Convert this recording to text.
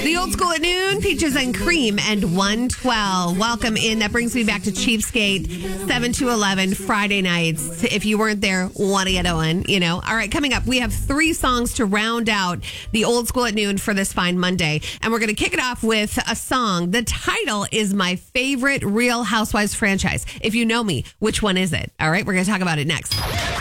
The Old School at Noon, Peaches and Cream, and 112. Welcome in. That brings me back to Cheapskate, 7 to 11, Friday nights. If you weren't there, what are you doing? You know? All right, coming up, we have 3 songs to round out the Old School at Noon for this fine Monday. And we're going to kick it off with a song. The title is my favorite Real Housewives franchise. If you know me, which one is it? All right, we're going to talk about it next.